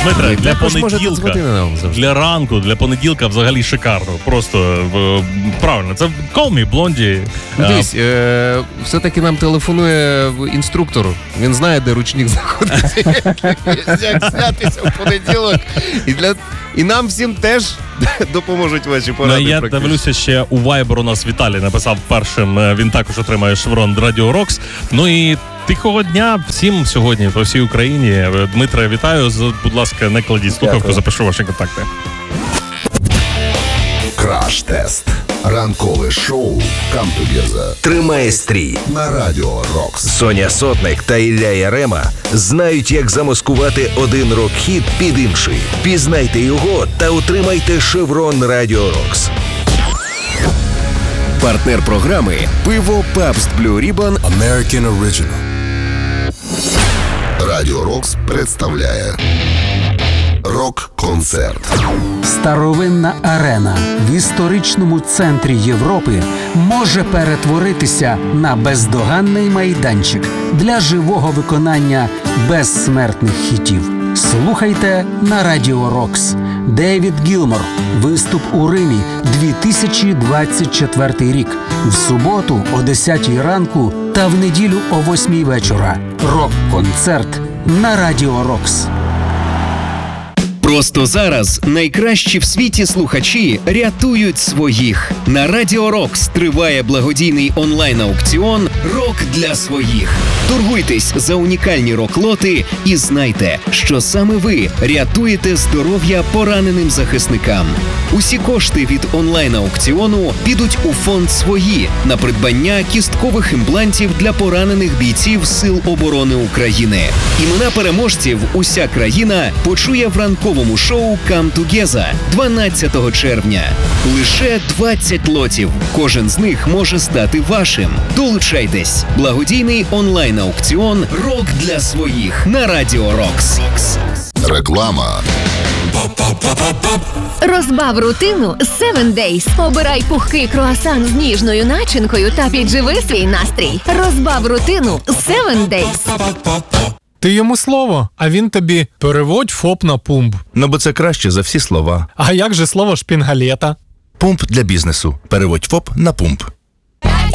Дмитре, для Також можете понеділка, дзвонити нам завжди. для ранку, для понеділка взагалі шикарно. Просто правильно, це Call Me Blondie. Дивись, все-таки нам телефонує інструктор. Він знає, де ручник знаходиться. Як знятися в понеділок. І нам всім теж допоможуть ваші поради. Я дивлюся, ще у Viber у нас Віталій написав першим, він також отримає шеврон Radio Rocks. Ну і тихого дня всім сьогодні по всій Україні. Дмитре, вітаю. Будь ласка, не кладіть слухавку, запишу ваші контакти. Краш-тест. Ранкове шоу «Come Together» Тримає стрій. на Радіо Рокс. Соня Сотник та Ілля Ярема знають, як замаскувати один рок-хіт під інший. Пізнайте його та отримайте шеврон Радіо Рокс. Партнер програми «Пиво Пабст Blue Ribbon» American Original. Радіо Рокс представляє рок-концерт. Старовинна арена в історичному центрі Європи може перетворитися на бездоганний майданчик для живого виконання безсмертних хітів. Слухайте на Радіо Рокс. Девід Гілмор. Виступ у Римі, 2024 рік. В суботу о 10 ранку та в неділю о 8 вечора. Рок-концерт на Радіо Рокс. Просто зараз найкращі в світі слухачі рятують своїх. На Радіо Рокс триває благодійний онлайн-аукціон «Рок для своїх». Торгуйтесь за унікальні рок-лоти і знайте, що саме ви рятуєте здоров'я пораненим захисникам. Усі кошти від онлайн-аукціону підуть у фонд «Свої» на придбання кісткових імплантів для поранених бійців Сил оборони України. Імена переможців уся країна почує в ранковому шоу «Come Together» 12 червня. Лише 20 лотів. Кожен з них може стати вашим. Долучайтесь. Благодійний онлайн-аукціон «Рок для своїх» на Радіо Рокс. Реклама. Розбав рутину з 7 Days. Обирай пухкий круасан з ніжною начинкою та підживи свій настрій. Розбав рутину з 7 Days. Ти йому слово, а він тобі переводь ФОП на пумп. Ну, бо це краще за всі слова. А як же слово шпінгалета? Пумп для бізнесу. Переводь ФОП на пумп.